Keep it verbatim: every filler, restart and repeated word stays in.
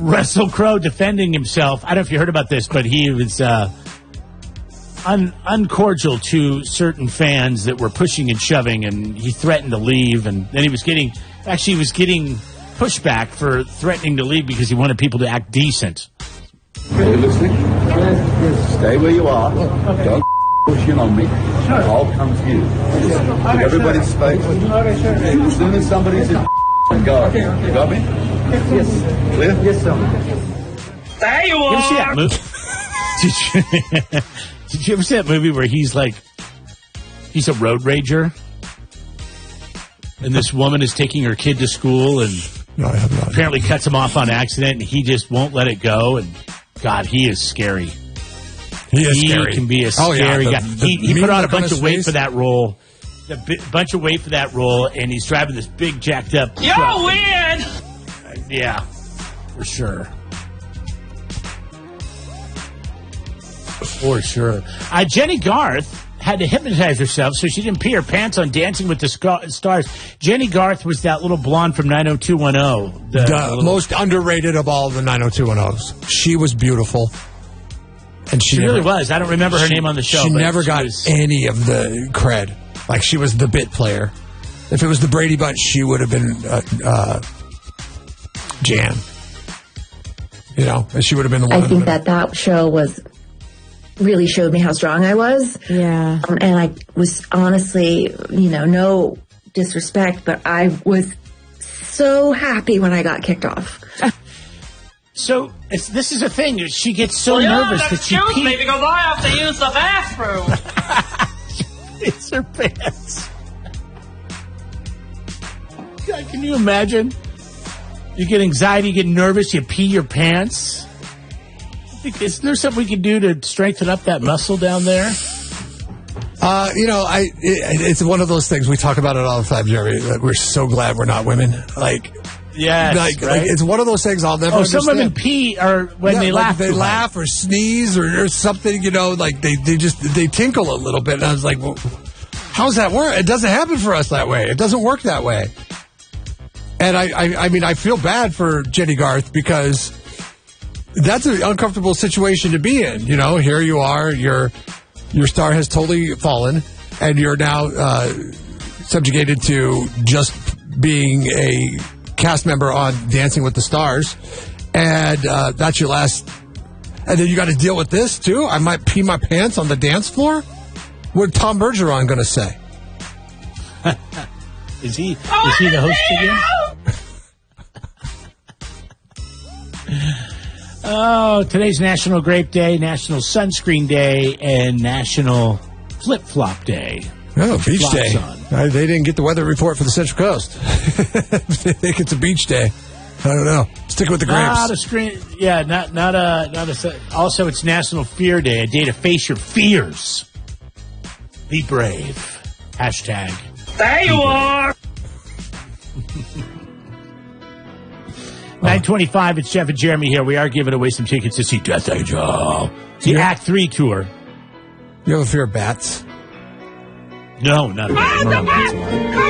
Russell Crowe defending himself. I don't know if you heard about this, but he was uh, un- uncordial to certain fans that were pushing and shoving, and he threatened to leave. And then he was getting, actually, he was getting pushback for threatening to leave because he wanted people to act decent. Are you listening? Stay where you are. Don't push in on me. I'll come to you. Give everybody space. As soon as somebody's in, go. You got me? Yes. Clear? Yes, sir. There you You ever see that are. movie? Did you, did you ever see that movie where he's like, he's a road rager, and this woman is taking her kid to school, and No, I have not. apparently cuts him off on accident, and he just won't let it go. And God, he is scary. He is He scary. can be a Oh, yeah, scary the- guy. the He, he mean put on a look on bunch his of weight face. for that role. A bi- bunch of weight for that role, and he's driving this big jacked up You're truck. weird. Yeah, for sure. For sure. Uh, Jenny Garth had to hypnotize herself so she didn't pee her pants on Dancing with the Sc- Stars. Jenny Garth was that little blonde from nine oh two one oh. The, The the little- most underrated of all the nine oh two one ohs. She was beautiful. And she, She never, really was. I don't remember her she- name on the show. She but never she got was- any of the cred. Like, she was the bit player. If it was the Brady Bunch, she would have been uh, uh, Jan. You know, and she would have been the one. I think that that show was really showed me how strong I was. Yeah. Um, and I was honestly, you know, no disrespect, but I was so happy when I got kicked off. So it's, this is a thing. She gets so Well, you'll nervous have to that she excuse me pees because I have to use the bathroom. It's her pants. God, can you imagine? You get anxiety, you get nervous, you pee your pants. Isn't there something we can do to strengthen up that muscle down there? Uh, you know, I it, it's one of those things we talk about it all the time, Jerry. That we're so glad we're not women. Like, Yes, like, right? like it's one of those things I'll never. Oh, some understand. women pee or when Yeah, they like laugh. they too laugh or sneeze or, or something. You know, like they, they just they tinkle a little bit. And I was like, well, how's that work? It doesn't happen for us that way. It doesn't work that way. And I, I, I mean, I feel bad for Jenny Garth because that's an uncomfortable situation to be in. You know, here you are, your your star has totally fallen, and you're now uh, subjugated to just being a cast member on Dancing with the Stars, and uh, that's your last. And then you got to deal with this too. I might pee my pants on the dance floor. What Tom Bergeron going to say? Is he is he the host again? Oh, today's National Grape Day, National Sunscreen Day, and National Flip Flop Day. Oh, beach Flops day. on. Uh, they didn't get the weather report for the Central Coast. They think it's a beach day. I don't know. Stick with the grapes. Not a screen. Yeah, not not a not a. Also, it's National Fear Day, a day to face your fears. Be brave. Hashtag. There you are. nine twenty-five, it's Jeff and Jeremy here. We are giving away some tickets to see Death Angel. The Yeah. Act three tour. You have a fear of bats? No, not a bad. No, that's a lie.